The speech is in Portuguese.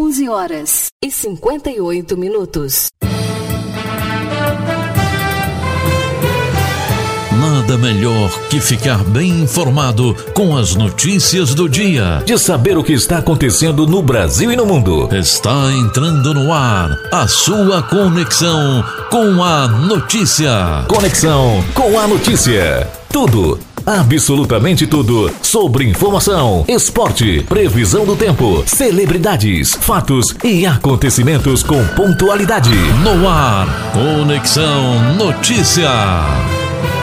11h58. Nada melhor que ficar bem informado com as notícias do dia. De saber o que está acontecendo no Brasil e no mundo. Está entrando no ar a sua conexão com a notícia. Conexão com a notícia. Tudo, absolutamente tudo sobre informação, esporte, previsão do tempo, celebridades, fatos e acontecimentos com pontualidade. No ar, Conexão Notícia.